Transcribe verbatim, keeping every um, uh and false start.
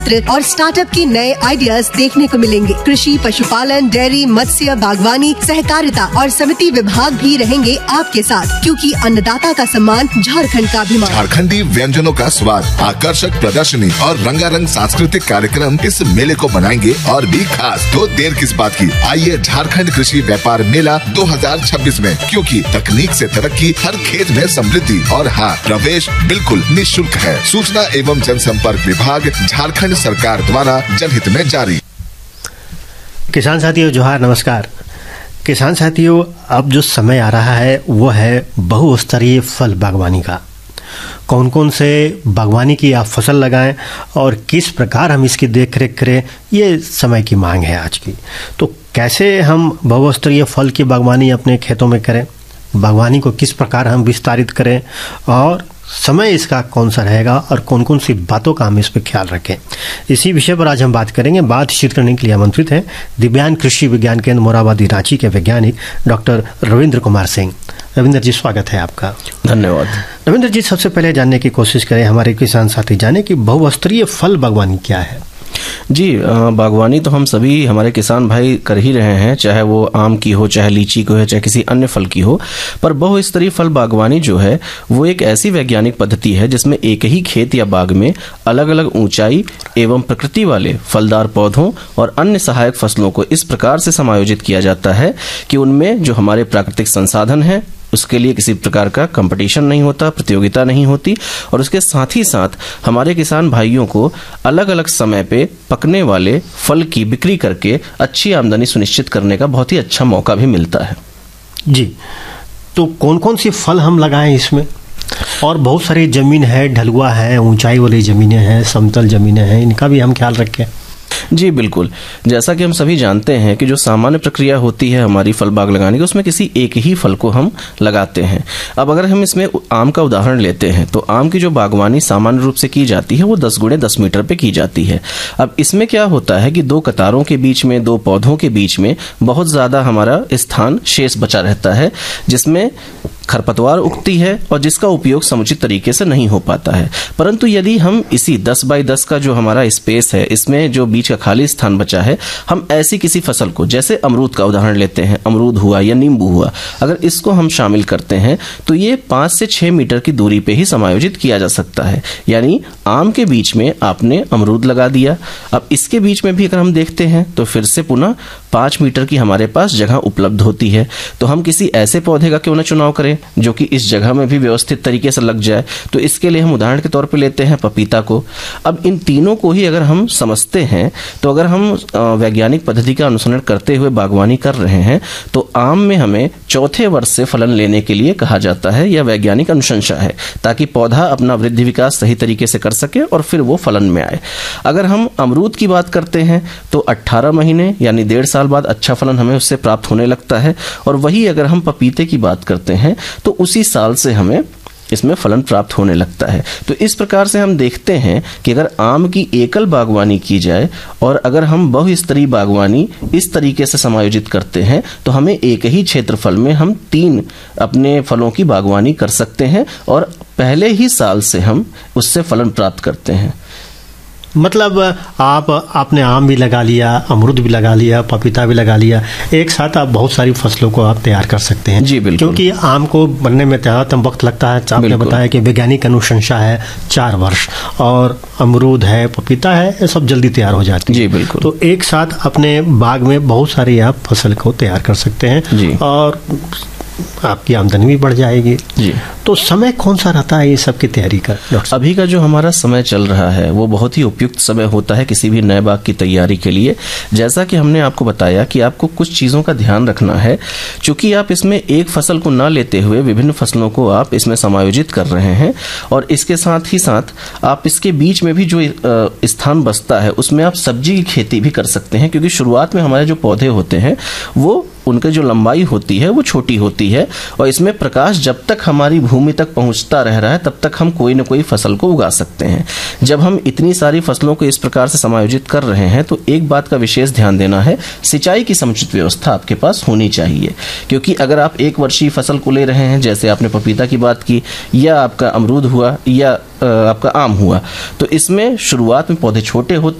और स्टार्टअप के नए आइडियाज देखने को मिलेंगे। कृषि, पशुपालन, डेयरी, मत्स्य, बागवानी, सहकारिता और समिति विभाग भी रहेंगे आपके साथ, क्योंकि अन्नदाता का सम्मान झारखंड का अभिमान। झारखंडी व्यंजनों का स्वाद, आकर्षक प्रदर्शनी और रंगारंग सांस्कृतिक कार्यक्रम इस मेले को बनाएंगे और भी खास। तो देर किस बात की, आइए झारखंड कृषि व्यापार मेला दो हजार छब्बीस में, क्योंकि तकनीक से तरक्की, हर खेत में समृद्धि और हाँ, प्रवेश बिल्कुल निःशुल्क है। सूचना एवं जनसंपर्क विभाग, झारखंड सरकार द्वारा जनहित में जारी। किसान साथियों जोहार, नमस्कार। किसान साथियों, अब जो समय आ रहा है वो है बहुस्तरीय फल बागवानी का। कौन कौन से बागवानी की आप फसल लगाएं और किस प्रकार हम इसकी देखरेख करें, ये समय की मांग है आज की। तो कैसे हम बहुस्तरीय फल की बागवानी अपने खेतों में करें, बागवानी को किस प्रकार हम विस्तारित करें और समय इसका कौन सा रहेगा और कौन कौन सी बातों का हम इस पर ख्याल रखें, इसी विषय पर आज हम बात करेंगे। बातचीत करने के लिए आमंत्रित हैं दिव्यांग कृषि विज्ञान केंद्र मोराबादी रांची के वैज्ञानिक डॉक्टर रविंद्र कुमार सिंह। रविंद्र जी, स्वागत है आपका। धन्यवाद। रविंद्र जी, सबसे पहले जानने की कोशिश करें, हमारे किसान साथी जाने कि बहुस्तरीय फल बागवानी क्या है। जी, बागवानी तो हम सभी हमारे किसान भाई कर ही रहे हैं, चाहे वो आम की हो, चाहे लीची की हो, चाहे किसी अन्य फल की हो। पर बहुस्तरीय फल बागवानी जो है वो एक ऐसी वैज्ञानिक पद्धति है जिसमें एक ही खेत या बाग में अलग अलग ऊंचाई एवं प्रकृति वाले फलदार पौधों और अन्य सहायक फसलों को इस प्रकार से समायोजित किया जाता है कि उनमें जो हमारे प्राकृतिक संसाधन है उसके लिए किसी प्रकार का कंपटीशन नहीं होता, प्रतियोगिता नहीं होती, और उसके साथ ही साथ हमारे किसान भाइयों को अलग अलग समय पे पकने वाले फल की बिक्री करके अच्छी आमदनी सुनिश्चित करने का बहुत ही अच्छा मौका भी मिलता है। जी, तो कौन कौन सी फल हम लगाएं इसमें? और बहुत सारी जमीन है, ढलुआ है, ऊंचाई वाली जमीनें हैं, समतल जमीनें हैं, इनका भी हम ख्याल रखें। जी बिल्कुल, जैसा कि हम सभी जानते हैं कि जो सामान्य प्रक्रिया होती है हमारी फल बाग लगाने की, उसमें किसी एक ही फल को हम लगाते हैं। अब अगर हम इसमें आम का उदाहरण लेते हैं तो आम की जो बागवानी सामान्य रूप से की जाती है वो दस गुणे दस मीटर पे की जाती है। अब इसमें क्या होता है कि दो कतारों के बीच में, दो पौधों के बीच में बहुत ज्यादा हमारा स्थान शेष बचा रहता है, जिसमें खरपतवार उगती है और जिसका उपयोग समुचित तरीके से नहीं हो पाता है। परंतु यदि हम इसी दस बाई दस का जो हमारा स्पेस है, इसमें जो बीच का खाली स्थान बचा है, हम ऐसी किसी फसल को, जैसे अमरूद का उदाहरण लेते हैं, अमरूद हुआ या नींबू हुआ, अगर इसको हम शामिल करते हैं तो ये पांच से छह मीटर की दूरी पे ही समायोजित किया जा सकता है। यानी आम के बीच में आपने अमरूद लगा दिया, अब इसके बीच में भी अगर हम देखते हैं तो फिर से पुनः पांच मीटर की हमारे पास जगह उपलब्ध होती है। तो हम किसी ऐसे पौधे का क्यों न चुनाव करें जो कि इस जगह में भी व्यवस्थित तरीके से लग जाए। तो इसके लिए हम उदाहरण के तौर पे लेते हैं पपीता को। अब इन तीनों को ही अगर हम समझते हैं तो अगर हम वैज्ञानिक पद्धति का अनुसरण करते हुए बागवानी कर रहे हैं तो आम में हमें चौथे वर्ष से फलन लेने के लिए कहा जाता है, यह वैज्ञानिक अनुशंसा है, ताकि पौधा अपना वृद्धि विकास सही तरीके से कर सके और फिर वो फलन में आए। अगर हम अमरूद की बात करते हैं तो अट्ठारह महीने यानी डेढ़ साल बाद अच्छा फलन हमें उससे प्राप्त होने लगता है, और वही अगर हम पपीते की बात करते हैं तो उसी साल से हमें इसमें फलन प्राप्त होने लगता है। तो इस प्रकार से हम देखते हैं कि अगर आम की एकल बागवानी की जाए और अगर हम बहुस्तरीय बागवानी इस तरीके से समायोजित करते हैं तो हमें एक ही क्षेत्रफल में हम तीन अपने फलों की बागवानी कर सकते हैं और पहले ही साल से हम उससे फलन प्राप्त करते हैं। मतलब आप आपने आम भी लगा लिया, अमरूद भी लगा लिया, पपीता भी लगा लिया, एक साथ आप बहुत सारी फसलों को आप तैयार कर सकते हैं। जी बिल्कुल, क्योंकि आम को बनने में ज़्यादातर वक्त लगता है। आपने बताया कि वैज्ञानिक अनुशंसा है चार वर्ष, और अमरूद है, पपीता है, ये सब जल्दी तैयार हो जाती है। जी बिल्कुल, तो एक साथ अपने बाग में बहुत सारी आप फसल को तैयार कर सकते हैं और आपकी आमदनी भी बढ़ जाएगी। जी। तो समय कौन सा रहता है ये सब की तैयारी का? अभी का जो हमारा समय चल रहा है वो बहुत ही उपयुक्त समय होता है किसी भी नए बाग की तैयारी के लिए। जैसा कि हमने आपको बताया कि आपको कुछ चीजों का ध्यान रखना है, क्योंकि आप इसमें एक फसल को न लेते हुए विभिन्न फसलों को आप इसमें समायोजित कर रहे हैं, और इसके साथ ही साथ आप इसके बीच में भी जो स्थान बचता है उसमें आप सब्जी की खेती भी कर सकते हैं, क्योंकि शुरुआत में हमारे जो पौधे होते हैं वो उनकी जो लंबाई होती है वो छोटी होती है, और इसमें प्रकाश जब तक हमारी भूमि तक पहुंचता रह रहा है तब तक हम कोई न कोई फसल को उगा सकते हैं। जब हम इतनी सारी फसलों को इस प्रकार से समायोजित कर रहे हैं तो एक बात का विशेष ध्यान देना है, सिंचाई की समुचित व्यवस्था आपके पास होनी चाहिए। क्योंकि अगर आप एक वर्षीय फसल को ले रहे हैं, जैसे आपने पपीता की बात की, या आपका अमरूद हुआ, या आपका आम हुआ, तो इसमें शुरुआत में पौधे छोटे होते